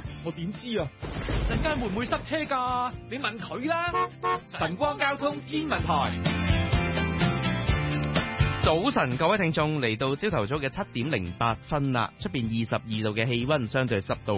我點知啊？陣間會唔會塞車㗎？你問佢啦。晨光交通天文台。 早晨，各位聽眾，嚟到朝頭早嘅7:08啦，出邊22度嘅氣溫，相對濕度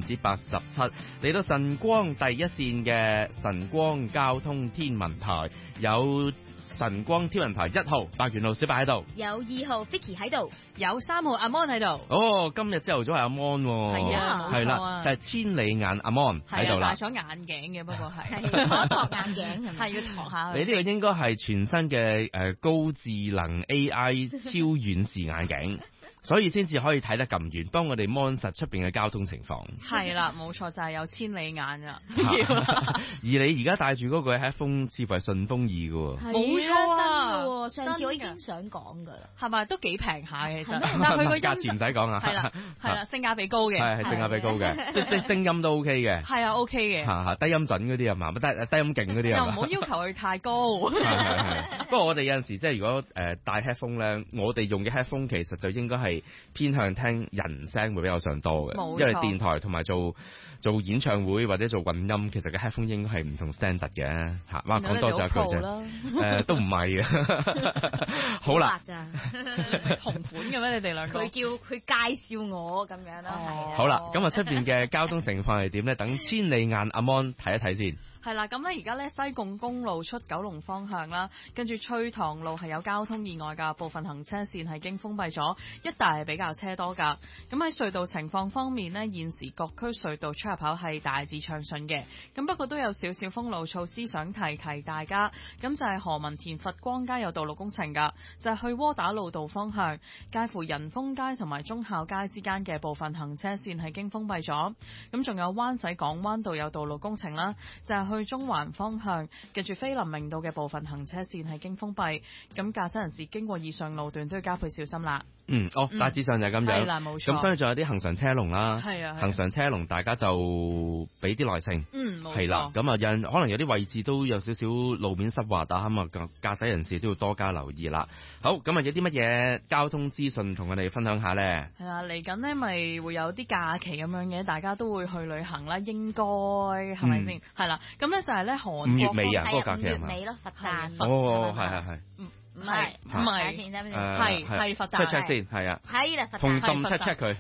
87%。嚟到晨光第一線嘅晨光交通天文台，有晨光天文台1號白元路小白喺度， 有2號 Vicky 喺度， 有3號阿 Mon 喺度。 哦，今日朝頭早係阿 Mon 喎， 係啊，冇錯啊， 就係千里眼阿 Mon 喺度啦， 戴咗眼鏡嘅，不過係托眼鏡係咪？ 係要托下。 你呢個應該係全新嘅高智能 AI 超遠視眼鏡。所以先至可以睇得咁遠，幫我哋 mon 實出邊嘅交通情況。 係啦，冇錯，就係有千里眼噶。 而你而家戴住嗰個 headphone 似乎係順風耳嘅喎。 冇錯啊，上次我已經想講噶啦， 係咪都幾平下嘅其實？ 但係佢個價錢唔使講啊。 係啦，性價比高嘅。 係性價比高嘅，即係聲音都 OK 嘅。 係啊 ，OK 嘅。 低音準嗰啲啊嘛，低音勁嗰啲啊。 又唔好要求佢太高。 係。不過我哋有陣時即係如果戴 headphone 咧，我哋用嘅 headphone 其實就應該係偏向聽人聲會比較上多嘅，因為電台同埋做演唱會或者做混音，其實嘅 headphone 應該係唔同 standard 嘅嚇。哇，講多咗一句啫，都唔係嘅。好啦， 同款嘅咩？你哋兩個？ 佢叫佢介紹我咁樣啦，係。 好啦，咁啊出邊嘅交通情況係點咧？等千里眼阿 Mon 睇一睇先。 係啦，咁咧而家咧西貢公路出九龍方向啦，跟住翠塘路係有交通意外㗎，部分行車線係經封閉咗，一帶係比較車多㗎。咁喺隧道情況方面呢，現時各區隧道出入口係大致暢順嘅，咁不過都有少少封路措施想提大家。咁就係何文田佛光街有道路工程㗎，就係去窩打老道方向，介乎仁豐街同埋忠孝街之間嘅部分行車線係經封閉咗。咁仲有灣仔港灣道有道路工程啦，就係去中環方向，記住菲林明道嘅部分行車線係經封閉，咁駕駛人士經過以上路段都要加倍小心啦。 大致上就係咁樣。 係啦，冇錯。 咁跟住仲有啲行常車龍啦。 係啊。 行常車龍大家就俾啲耐性。 冇錯。 係啦，咁啊可能有啲位置都有少少路面濕滑啊，咁啊駕駛人士都要多加留意啦。好，咁啊有啲乜嘢交通資訊同我哋分享下咧？ 係啊，嚟緊呢咪會有啲假期咁樣嘅，大家都會去旅行啦，應該係咪先？係啦，咁咧就係咧韓國 5月尾啊，嗰個假期係嘛？ 5月尾咯，佛誕。 哦，係。 唔係，係佛誕。 check 先，係啊。 係啦，佛誕。 同撳 check 佢。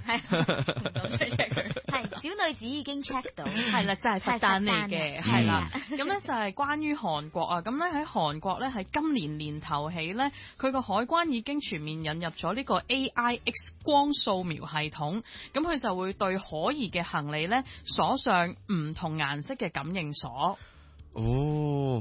係小女子已經 check 到， 係啦，就係佛誕嚟嘅，係啦。咁咧就係關於韓國啊，咁咧喺韓國咧喺今年年頭起咧，佢個海關已經全面引入咗呢個 AI X 光掃描系統，咁佢就會對可疑嘅行李咧鎖上唔同顏色嘅感應鎖。 哦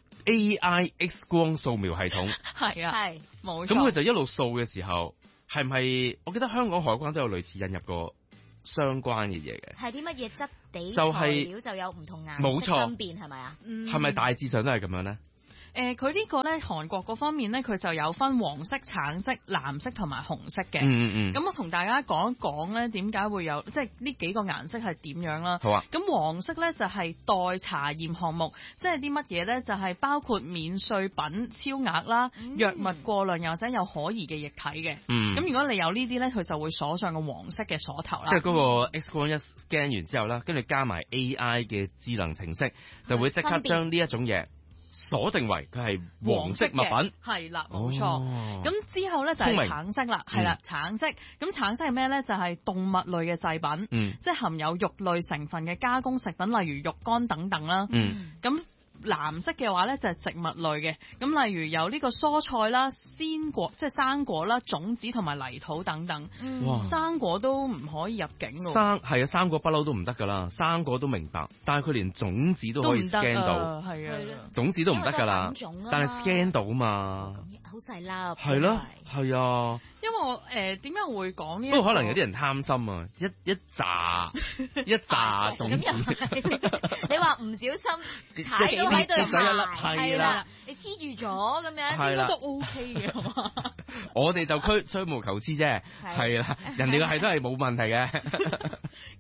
，AI X 光掃描系統係啊，係冇錯。 咁佢就一路掃嘅時候，係咪？我記得香港海關都有類似引入過相關嘅嘢嘅。 係啲乜嘢質地就材料就有唔同顏色分辨係咪啊？ 係咪大致上都係咁樣咧？ 佢呢個咧韓國嗰方面咧，佢就有分黃色、橙色、藍色同埋紅色嘅。咁我同大家講一講咧，點解會有即係呢幾個顏色係點樣啦？ 好啊。 咁黃色咧就係待查驗項目，即係啲乜嘢咧？就係包括免稅品超額啦、藥物過量又或者有可疑嘅液體嘅。咁如果你有呢啲咧，佢就會鎖上個黃色嘅鎖頭啦。 即係嗰個 X 光一 scan 完之後啦，跟住加埋 AI 嘅智能程式，就會即刻將呢一種嘢鎖定為佢係黃色物品， 係啦，冇錯。咁之後咧就係橙色啦，係啦，橙色。咁橙色係咩咧？就係動物類嘅製品，即係含有肉類成分嘅加工食品，例如肉乾等等啦。咁藍色嘅話咧就係植物類嘅，咁例如有呢個蔬菜啦、鮮果即係生果啦、種子同埋泥土等等。生果都唔可以入境喎。 係啊，生果不嬲都唔得噶啦，生果都明白，但係佢連種子都可以 scan 到， 係啊， 種子都唔得噶啦，但係 scan 到嘛， 好細粒。 係咯，係啊。 因為我點解我會講呢？ 不過可能有啲人貪心啊，一紮種子。 你話唔小心踩到喺度埋， 係啦， 你黐住咗咁樣， 應該都 OK 嘅，係嘛？ 我哋就吹毛求疵啫，係啦，人哋個係都係冇問題嘅。 咁點解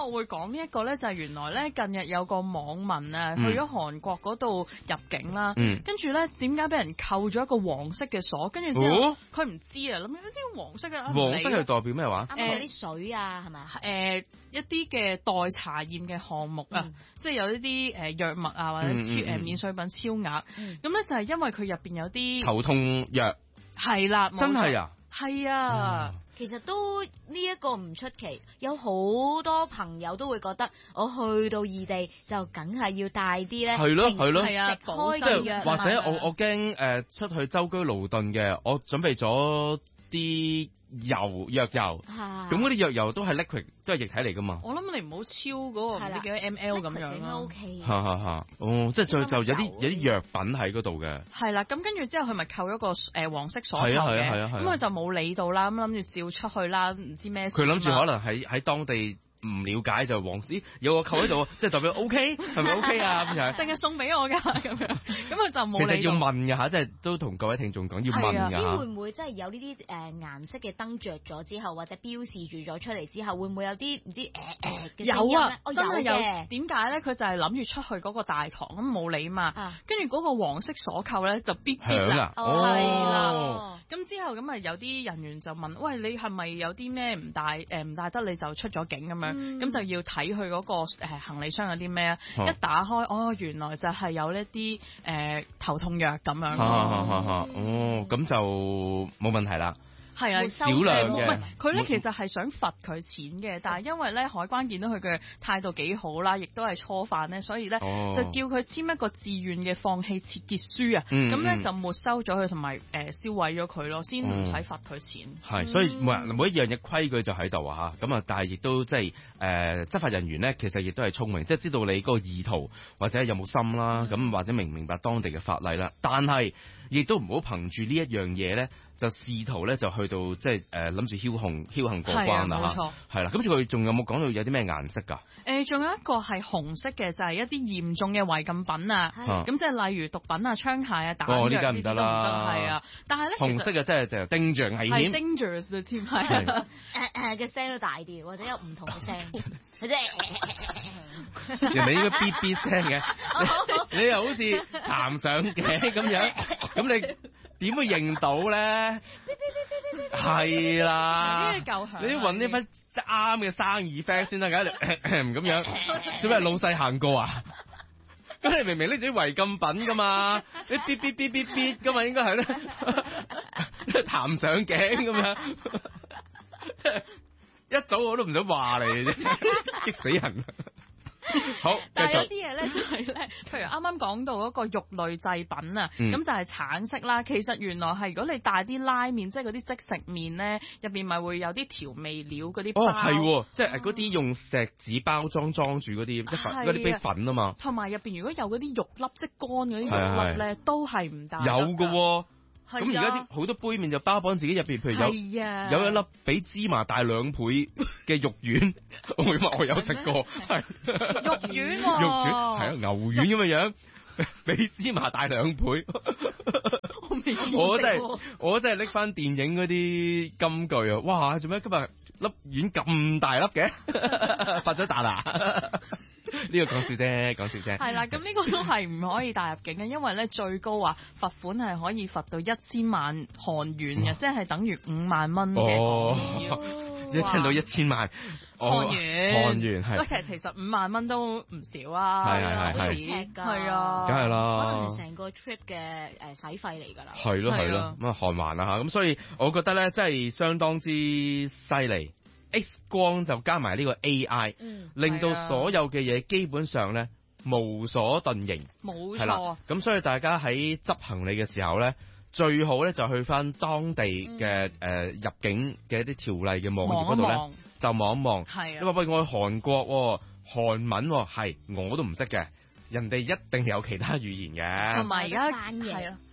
我會講呢一個咧，就係原來咧近日有個網民啊，去咗韓國嗰度入境啦，跟住咧點解俾人扣咗一個黃色嘅鎖？跟住之後佢唔知啊，諗有啲黃色嘅。 黃色係代表咩話？ 有啲水啊，係咪？ 一啲嘅待查驗嘅項目啊，即係有一啲藥物啊，或者免稅品超額，咁咧就係因為佢入邊有啲頭痛藥。 係啦， 真係啊！ 係啊。 其實都呢一個唔出奇，有好多朋友都會覺得，我去到異地就梗係要帶啲咧， 係咯， 食開嘅藥， 或者我驚出去舟車勞頓嘅，我準備咗啲藥油，咁嗰啲藥油都係 liquid， 都係液體嚟噶嘛。我諗你唔好超嗰個唔知幾多 ml 咁樣咯。OK。即係就有啲藥品喺嗰度嘅。係啦，咁跟住之後佢咪扣咗個黃色鎖頭嘅，咁佢就冇理到啦，咁諗住照出去啦，唔知咩事。佢諗住可能喺當地。唔了解就黃絲有個扣喺度，即係代表 OK 係咪 OK 啊咁樣？定係送俾我㗎咁樣？咁佢就冇理。其實要問㗎嚇，即係都同各位聽眾講要問㗎。唔知會唔會即係有呢啲顏色嘅燈着咗之後，或者標示住咗出嚟之後，會唔會有啲唔知嘅聲音咧？ 真係有。點解咧？佢就係諗住出去嗰個大堂咁冇理嘛。跟住嗰個黃色鎖扣咧就嗶嗶啦。係啦。咁之後咁啊有啲人員就問：喂，你係咪有啲咩唔帶得你就出咗境咁樣？咁就要睇佢嗰個行李箱有啲咩啊？一打開，原來就係有呢啲頭痛藥咁樣。咁就冇問題啦。係啊，少量嘅。唔係佢咧，其實係想罰佢錢嘅，但係因為咧海關見到佢嘅態度幾好啦，亦都係初犯咧，所以咧就叫佢簽一個自願嘅放棄切結書啊。咁咧就沒收咗佢同埋銷毀咗佢咯，先唔使罰佢錢。係，所以每一樣嘅規矩就喺度啊嚇。咁啊，但係亦都即係執法人員咧，其實亦都係聰明，即係知道你嗰個意圖或者有冇心啦，咁或者明唔明白當地嘅法例啦。但係亦都唔好憑住呢一樣嘢咧，就試圖咧就去到即係諗住僥倖過關啦嚇。係啦，咁佢仲有冇講到有啲咩顏色㗎？仲有一個係紅色嘅，就係一啲嚴重嘅違禁品啊。咁即係例如毒品啊、槍械啊、彈藥呢啲都唔得。係啊，但係咧紅色嘅即係就 danger 危險。dangerous 嘅添係。 嘅聲都大啲，或者有唔同嘅聲。即係人哋應該嗶嗶聲嘅，你又好似彈上嘅咁樣，咁你點會認到咧？係啦，你要揾呢筆啱嘅生意 friend 先得㗎，咁樣做咩老細行過啊？咁你明明拎住啲違禁品㗎嘛，你嗶嗶嗶嗶嗶㗎嘛，應該係咧彈上頸咁樣，即係一早我都唔想話你，激死人。好，但係有啲嘢咧就係咧，譬如啱啱講到嗰個肉類製品啊，咁就係橙色啦。其實原來係如果你帶啲拉麵，即係嗰啲即食麵咧，入邊咪會有啲調味料嗰啲包。係，即係嗰啲用錫紙包裝裝住嗰啲嗰啲杯粉啊嘛。同埋入邊如果有嗰啲肉粒，即係乾嗰啲肉粒咧，都係唔得。有㗎。咁而家啲好多杯麵就包綁自己入邊，譬如有一粒比芝麻大2倍嘅肉丸，我會話我有食過，係肉丸喎，肉丸係啊，牛丸咁嘅樣，比芝麻大2倍。我真係拎翻電影嗰啲金句啊！哇，做咩今日粒丸咁大粒嘅？發咗達啊！呢個講笑啫。係啦，咁呢個都係唔可以帶入境嘅，因為咧最高話罰款係可以罰到1000萬韓元嘅，即係等於5萬蚊嘅。即係聽到1000萬韓元係。其實5萬蚊都唔少啊，係好似係啊，梗係啦，可能係成個 trip 嘅使費嚟㗎啦。係咯，咁啊韓圜啦嚇，咁所以我覺得咧真係相當之犀利。X 光就加埋呢個 AI，令到所有嘅嘢基本上咧無所遁形。冇錯。咁所以大家喺執行李嘅時候咧，最好咧就去翻當地嘅入境嘅一啲條例嘅網頁嗰度咧，就望一望。係啊。因為喂，我去韓國韓文係我都唔識嘅，人哋一定有其他語言嘅。同埋而家係啊。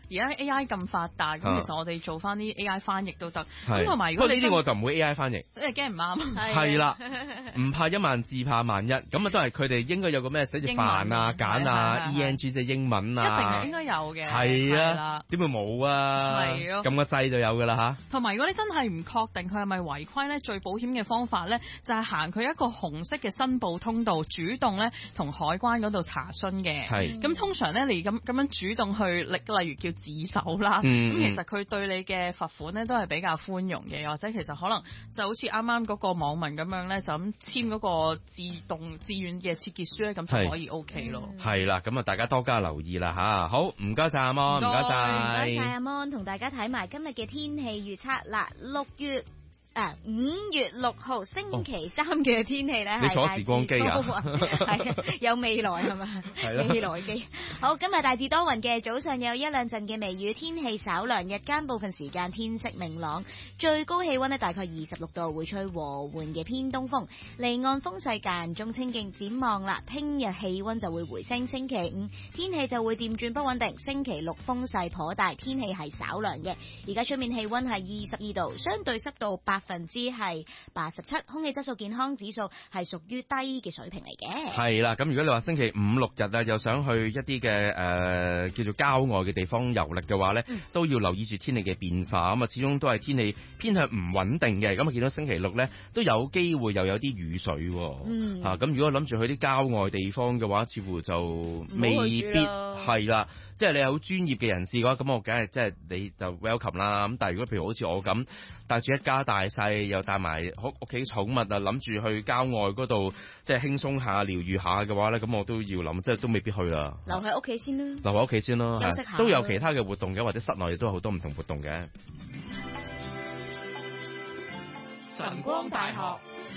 而家 AI 咁發達，咁其實我哋做翻啲 AI 翻譯都得。咁同埋如果你呢啲我就唔會 AI 翻譯， 你驚唔啱。 係啦，唔怕一萬，自怕萬一。咁啊都係佢哋應該有個咩寫住繁啊、簡啊、ENG 即係英文啊， 一定係應該有嘅。 係啊，點會冇啊？ 係咯， 撳個掣就有㗎啦嚇。 同埋如果你真係唔確定佢係咪違規咧，最保險嘅方法咧就係行佢一個紅色嘅申報通道，主動咧同海關嗰度查詢嘅。係。咁通常咧你咁樣主動去例如叫自首啦，咁其實佢對你嘅罰款咧都係比較寬容嘅，或者其實可能就好似啱啱嗰個網民咁樣咧，就咁簽嗰個自願嘅切結書咧，咁就可以 OK 咯。 係啦，咁啊大家多加留意啦嚇。好，唔該晒阿 Mon，唔該晒。 唔該晒阿 Mon，同大家睇埋今日嘅天氣預測啦，5月6號星期三嘅天氣咧， 你坐時光機啊？ 係有未來係嘛？未來機。好，今日大致多雲嘅，早上有一兩陣嘅微雨，天氣稍涼，日間部分時間天色明朗，最高氣溫呢大概26度，會吹和緩嘅偏東風，離岸風勢間中清勁。展望啦，聽日氣溫就會回升，星期5天氣就會漸轉不穩定，星期6風勢頗大，天氣係稍涼嘅。而家出面氣溫係22度，相對濕度87%，空氣質素健康指數係屬於低嘅水平嚟嘅。 係啦，咁如果你話星期5、6日啊，又想去一啲嘅叫做郊外嘅地方遊歷嘅話咧，都要留意住天氣嘅變化。咁啊，始終都係天氣偏向唔穩定嘅。咁啊，見到星期6咧都有機會又有啲雨水。咁如果諗住去啲郊外地方嘅話，似乎就未必係啦。即係你係好專業嘅人士嘅話，咁我梗係即係你就 welcome 啦。咁但係如果譬如好似我咁帶住一家大細，又帶埋屋企寵物啊，諗住去郊外嗰度即係輕鬆下、療愈下嘅話咧，咁我都要諗，即係都未必去啦。 留喺屋企先啦。 留喺屋企先咯， 休息下。 都有其他嘅活動嘅，或者室內亦都有好多唔同活動嘅。 晨光大學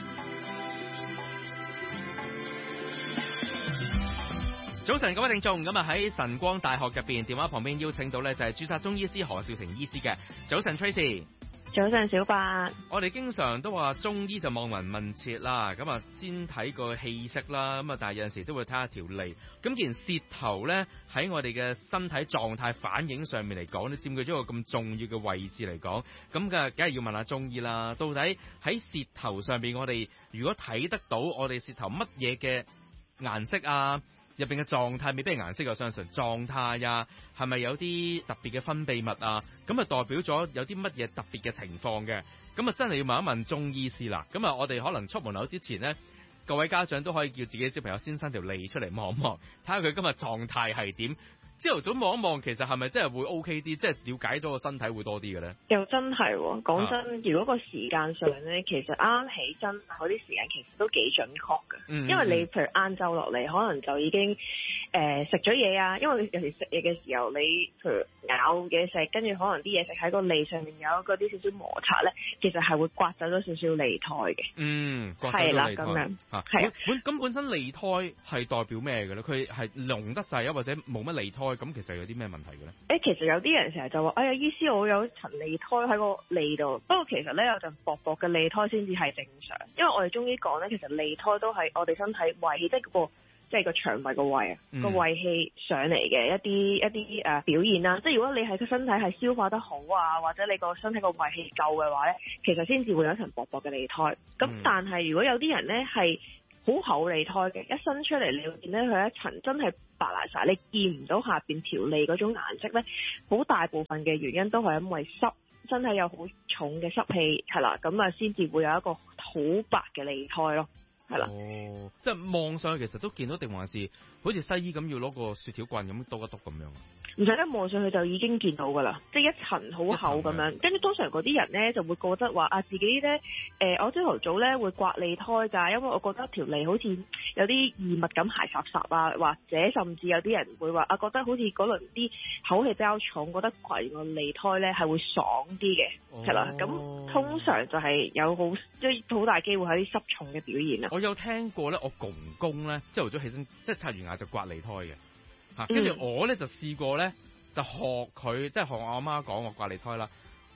早晨，各位聽眾，咁啊喺晨光大學入邊，電話旁邊邀請到咧就係註冊中醫師何兆庭醫師嘅。早晨 Tracy， 早晨小八。 我哋經常都話中醫就望聞問切啦，咁啊先睇個氣息啦，咁啊但係有陣時都會睇下條脷。咁既然舌頭咧喺我哋嘅身體狀態反映上面嚟講，你佔據咗個咁重要嘅位置嚟講，咁嘅梗係要問下中醫啦。到底喺舌頭上邊，我哋如果睇得到我哋舌頭乜嘢嘅顏色啊？入邊嘅狀態未必係顏色，我相信狀態啊，係咪有啲特別嘅分泌物啊？咁啊代表咗有啲乜嘢特別嘅情況嘅？咁啊真係要問一問中醫師啦。咁啊我哋可能出門口之前呢，各位家長都可以叫自己小朋友先伸條脷出嚟望一望，睇下佢今日狀態係點。朝頭早望一望，其實係咪真係會 OK 啲？即係了解到個身體會多啲嘅咧？ 又真係喎，講真，如果個時間上咧，其實啱啱起身嗰啲時間其實都幾準確嘅。因為你譬如晏晝落嚟，可能就已經食咗嘢啊。因為你有時食嘢嘅時候，你譬如咬嘢食，跟住可能啲嘢食喺個脷上面有嗰啲少少摩擦咧，其實係會刮走咗少少脷苔嘅。 刮走咗脷苔。係啦， 咁樣。 係。咁本身脷苔係代表咩嘅咧？佢係濃得滯啊，或者冇乜脷苔？咁其實有啲咩問題嘅咧？ 其實有啲人成日就話，哎呀，醫師，我有層脷苔喺個脷度。不過其實咧，有陣薄薄嘅脷苔先至係正常。因為我哋中醫講咧，其實脷苔都係我哋身體胃氣，即係個腸胃個胃啊，個胃氣上嚟嘅一啲表現啦。即係如果你係個身體係消化得好啊，或者你個身體個胃氣夠嘅話咧，其實先至會有一層薄薄嘅脷苔。咁但係如果有啲人咧係好厚脷苔嘅，一伸出嚟你會見到佢一層真係白爛晒，你見唔到下邊條脷嗰種顏色咧，好大部分嘅原因都係因為濕，身體有好重嘅濕氣，係啦，咁啊先至會有一個好白嘅脷苔咯，係啦。 哦，即係望上去其實都見到，定還是好似西醫咁要攞個雪條棍咁篤一篤咁樣？ 唔使一望上去就已經見到㗎啦，即係一層好厚咁樣。跟住通常嗰啲人咧就會覺得話自己咧我朝頭早咧會刮脷苔㗎，因為我覺得條脷好似有啲異物咁鞋霎霎啊，或者甚至有啲人會話覺得好似嗰輪啲口氣比較重，覺得刮完個脷苔咧係會爽啲嘅，係啦。咁通常就係有好大機會係啲濕重嘅表現啊。 我有聽過咧，我公公咧朝頭早起身即係刷完牙就刮脷苔嘅。跟住我咧就試過咧，就學佢，即係學我阿媽講我刮脷苔啦。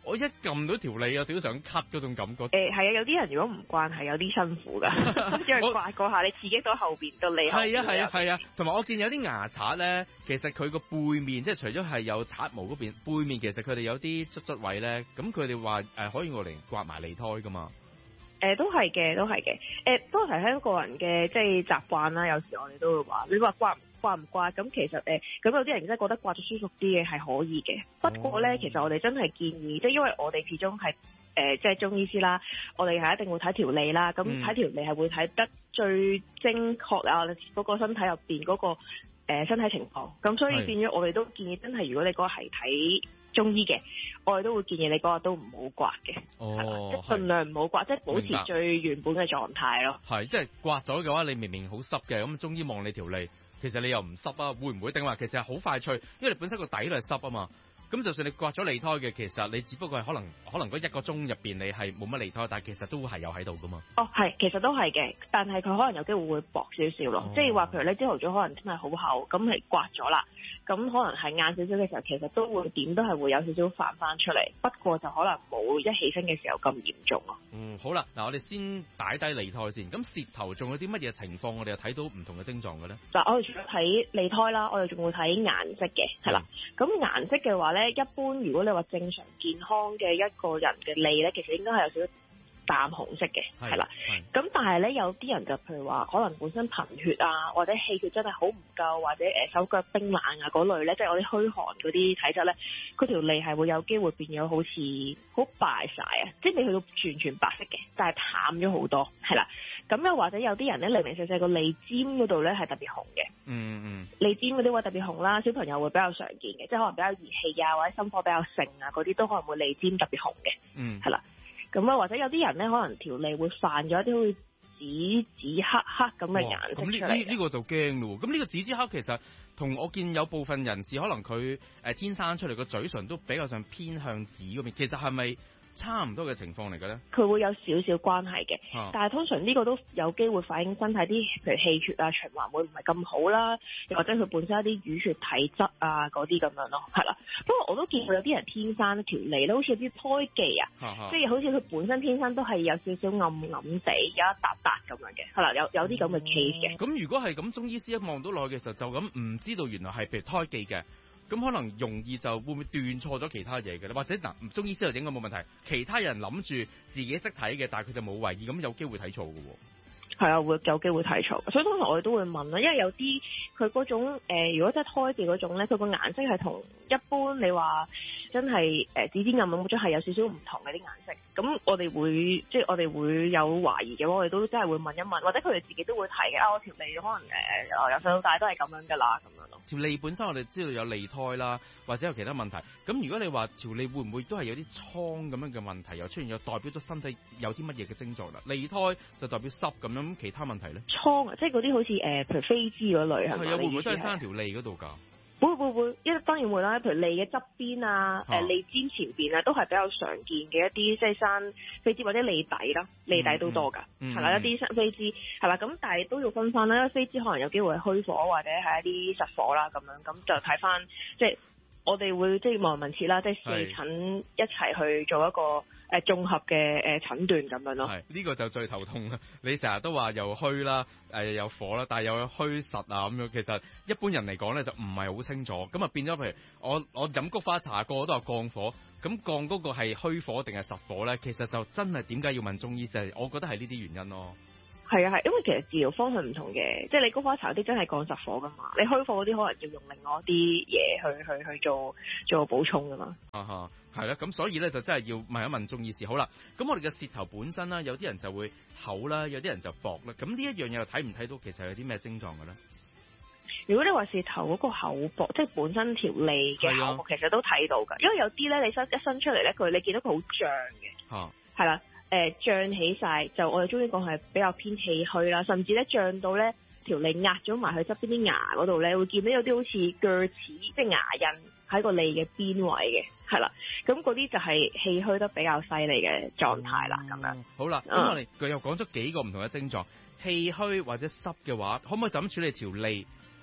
我一撳到條脷有少少想咳嗰種感覺。 係啊，有啲人如果唔慣係有啲辛苦㗎，因為刮嗰下你刺激到後邊到脷後邊。 係啊，同埋我見有啲牙刷咧，其實佢個背面即係除咗係有刷毛嗰邊，背面其實佢哋有啲捽位咧，咁佢哋話可以用嚟刮埋脷苔噶嘛。 都係嘅。不過睇個人嘅即係習慣啦。有時我哋都會話，你話刮唔刮咁，其實咁有啲人真係覺得刮咗舒服啲嘅係可以嘅。不過咧，其實我哋真係建議，即係因為我哋始終係即係中醫師啦，我哋係一定會睇條脷啦。咁睇條脷係會睇得最精確啊！嗰個身體入邊嗰個身體情況。咁所以變咗我哋都建議，真係如果你嗰個係睇中醫嘅，我哋都會建議你嗰日都唔好刮嘅，即係盡量唔好刮，即係保持最原本嘅狀態咯。 係，即係刮咗嘅話，你明明好濕嘅，咁中醫望你條脷，其實你又唔濕啊？會唔會定話其實係好快脆？因為你本身個底都係濕啊嘛。咁就算你刮咗脷苔嘅，其實你只不過係可能嗰1個鐘入邊你係冇乜脷苔，但係其實都係有喺度噶嘛。 係，其實都係嘅，但係佢可能有機會會薄少少咯。即係話譬如你朝頭早可能真係好厚，咁係刮咗啦，咁可能係晏少少嘅時候，其實都會點都係會有少少泛翻出嚟，不過就可能冇一起身嘅時候咁嚴重咯。 好啦，嗱我哋先擺低脷苔先，咁舌頭仲有啲乜嘢情況我哋又睇到唔同嘅症狀嘅咧？ 嗱，我哋除咗睇脷苔啦，我哋仲會睇顏色嘅，係啦。咁顏色嘅話咧，一般如果你話正常健康嘅一個人嘅脷咧，其實應該係有少少淡紅色嘅，係啦。咁但係咧，有啲人就譬如話，可能本身貧血啊，或者氣血真係好唔夠，或者手腳冰冷啊嗰類咧，即係我啲虛寒嗰啲體質咧，佢條脷係會有機會變咗好似好敗晒啊！即係未去到全白色嘅，但係淡咗好多，係啦。咁又或者有啲人咧，零零細細個脷尖嗰度咧係特別紅嘅。脷尖嗰啲位特別紅啦，小朋友會比較常見嘅，即係可能比較熱氣啊，或者心火比較盛啊，嗰啲都可能會脷尖特別紅嘅。係啦。咁啊，或者有啲人咧，可能條脷會泛咗一啲好似紫黑黑咁嘅顏色出嚟。 咁呢個就驚咯。咁呢個紫黑其實同我見有部分人士可能佢天生出嚟個嘴唇都比較上偏向紫嗰邊，其實係咪差唔多嘅情況嚟嘅咧？佢會有少少關係嘅，但係通常呢個都有機會反映身體啲譬如氣血啊、循環會唔係咁好啦，又或者佢本身一啲淤血體質啊嗰啲咁樣咯，係啦。不過我都見過有啲人天生條脷咧，好似有啲胎記啊，即係好似佢本身天生都係有少少暗暗地有一笪笪咁樣嘅，係啦，有啲咁嘅 case 嘅。 咁如果係咁，中醫師一望到落去嘅時候，就咁唔知道原來係譬如胎記嘅。咁可能容易就會唔會斷錯咗其他嘢嘅咧？或者中醫師就應該冇問題，其他人諗住自己識睇嘅，但係佢就冇為意，咁有機會睇錯嘅喎。 係啊，會有機會睇錯，所以通常我哋都會問啦，因為有啲佢嗰種如果真係胎記嗰種咧，佢個顏色係同一般你話真係紫紫暗暗嗰種係有少少唔同嘅啲顏色。咁我哋會即係我哋會有懷疑嘅話，我哋都真係會問一問，或者佢哋自己都會睇嘅。我條脷可能由細到大都係咁樣㗎啦，咁樣咯。條脷本身我哋知道有脷苔啦，或者有其他問題。咁如果你話條脷會唔會都係有啲瘡咁樣嘅問題，又出現咗代表咗身體有啲乜嘢嘅症狀啦？脷苔就代表濕咁樣，其他問題咧？瘡啊，即係嗰啲好似譬如飛滋嗰類係咪？係啊，會唔會都係生條脷嗰度㗎？會，當然會啦。譬如脷嘅側邊啊，脷尖前邊啊，都係比較常見嘅一啲，即係生飛滋或者脷底啦，脷底都多㗎，係啦，一啲生飛滋係啦。咁但係都要分翻啦，因為飛滋可能有機會係虛火或者係一啲實火啦咁樣，咁就睇翻即係。我哋會即係望聞問切啦，即係四診一齊去做一個綜合嘅診斷咁樣咯。係呢個就最頭痛啦！你成日都話又虛啦，有火啦，但係又有虛實啊咁樣。其實一般人嚟講咧就唔係好清楚，咁啊變咗譬如我飲菊花茶個個都話降火，咁降嗰個係虛火定係實火咧？其實就真係點解要問中醫師？我覺得係呢啲原因咯。 係啊，因為其實治療方向唔同嘅，即係你菊花茶嗰啲真係降實火噶嘛，你虛火嗰啲可能要用另外一啲嘢去做補充噶嘛。 係啦，咁所以咧就真係要問一問中醫師。好啦，咁我哋嘅舌頭本身啦，有啲人就會厚啦，有啲人就薄啦。咁呢一樣嘢又睇唔睇到其實有啲咩症狀嘅咧？ 如果你話舌頭嗰個厚薄，即係本身條脷嘅厚薄，其實都睇到噶。因為有啲咧，你一伸出嚟咧，你見到佢好脹嘅，係啦。脹起晒，就我哋中醫講係比較偏氣虛啦，甚至咧脹到咧條脷壓咗埋去側邊啲牙嗰度咧，會見到有啲好似鋸齒，即係牙印喺個脷嘅邊位嘅，係啦，咁嗰啲就係氣虛得比較犀利嘅狀態啦，咁樣。 好啦，咁我哋又講咗幾個唔同嘅症狀，氣虛或者濕嘅話，可唔可以就咁處理條脷？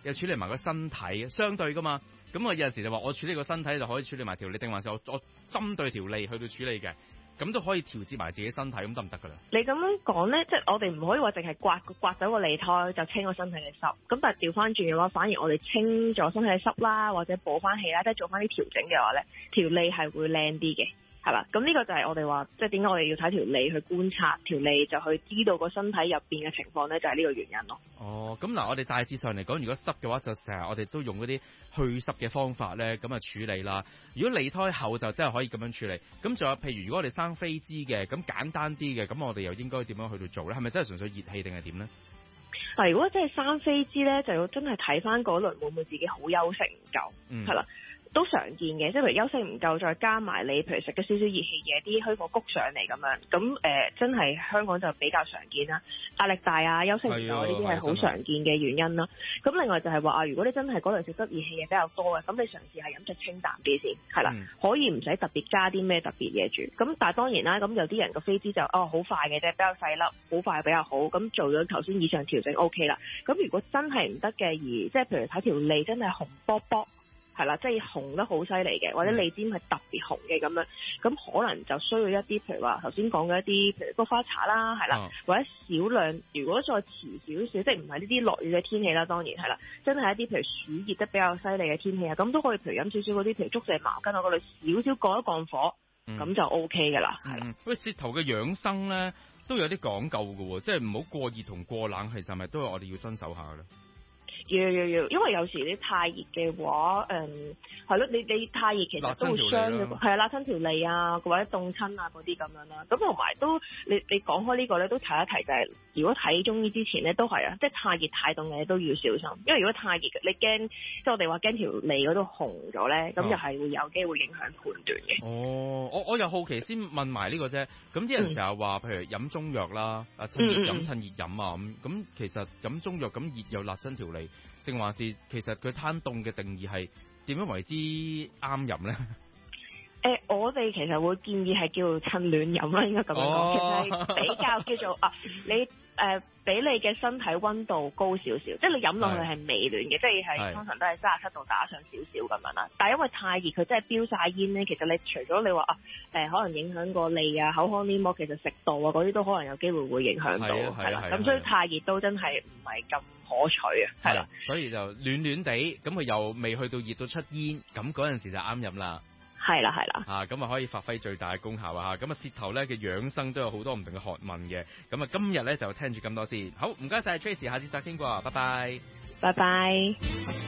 又處理埋個身體，相對噶嘛。咁我有陣時就話我處理個身體就可以處理埋條脷，定還是我針對條脷去到處理嘅，咁都可以調節埋自己身體，咁得唔得噶啦？ 你咁樣講咧，即係我哋唔可以話淨係刮走個脷苔就清個身體嘅濕，咁但係調翻轉嘅話，反而我哋清咗身體嘅濕啦，或者補翻氣啦，即係做翻啲調整嘅話咧，條脷係會靚啲嘅。係啦，咁呢個就係我哋話，即係點解我哋要睇條脷去觀察條脷，就去知道個身體入邊嘅情況咧，就係呢個原因咯。 哦，咁嗱，我哋大致上嚟講，如果濕嘅話，就成日我哋都用嗰啲去濕嘅方法咧，咁啊處理啦。如果脷苔厚就真係可以咁樣處理。咁仲有譬如如果我哋生飛枝嘅，咁簡單啲嘅，咁我哋又應該點樣去到做咧？係咪真係純粹熱氣定係點咧？ 嗱，如果真係生飛枝咧，就要真係睇翻嗰輪會唔會自己好休息唔夠，係啦。都常見嘅，即係譬如休息唔夠，再加埋你譬如食咗少少熱氣嘢，啲虛火谷上嚟咁樣，咁真係香港就比較常見啦。壓力大啊，休息唔夠呢啲係好常見嘅原因啦。咁另外就係話啊，如果你真係嗰輪食得熱氣嘢比較多嘅，咁你嘗試係飲食清淡啲先，係啦，可以唔使特別加啲咩特別嘢住。咁但係當然啦，咁有啲人個飛枝就好快嘅啫，比較細粒，好快比較好。咁做咗頭先以上調整 OK 啦。咁如果真係唔得嘅，而即係譬如睇條脷真係紅卜卜。係啦，即係紅得好犀利嘅，或者脷尖係特別紅嘅咁樣，咁可能就需要一啲，譬如話頭先講嘅一啲，譬如菊花茶啦，係啦，或者少量，如果再遲少少，即係唔係呢啲落雨嘅天氣啦，當然係啦，真係一啲譬如暑熱得比較犀利嘅天氣啊，咁都可以譬如飲少少嗰啲，譬如竹蔗茅根啊嗰類，少少降一降火，咁就 OK 㗎啦，係啦。 喂，舌頭嘅養生咧都有啲講究㗎喎，即係唔好過熱同過冷，其實係咪都係我哋要遵守下咧？ 要，因為有時你太熱嘅話，係咯，你太熱其實都會傷嘅，係啊，辣親條脷啊，或者凍親啊嗰啲咁樣啦。咁同埋都你講開呢個咧，都提一提就係，如果睇中醫之前咧，都係啊，即係太熱太凍嘅都要小心，因為如果太熱，你驚即係我哋話驚條脷嗰度紅咗咧，咁就係會有機會影響判斷嘅。哦， 我又好奇先問埋呢個啫。咁啲人成日話，譬如飲中藥啦，趁熱飲趁熱飲啊咁其實飲中藥咁熱又辣親條脷。定還是其實佢攤凍嘅定義係點樣為之啱飲咧？ 我哋其實會建議係叫趁暖飲啦，應該咁樣講，其實係比較叫做你俾你嘅身體溫度高少少，即係你飲落去係微暖嘅，即係通常都係37度打上少少咁樣啦。但係因為太熱，佢真係飆晒煙咧，其實你除咗你話可能影響個脷啊、口腔黏膜，其實食道啊嗰啲都可能有機會會影響到，係啦。咁所以太熱都真係唔係咁可取啊，係啦。 所以就暖暖地，咁佢又未去到熱到出煙，咁嗰陣時就啱飲啦。 係啦， 咁啊可以發揮最大嘅功效啊！咁啊舌頭咧嘅養生都有好多唔同嘅學問嘅，咁啊今日咧就聽住咁多先。好，唔該晒 Tracy，下次再傾過，拜拜。 拜拜。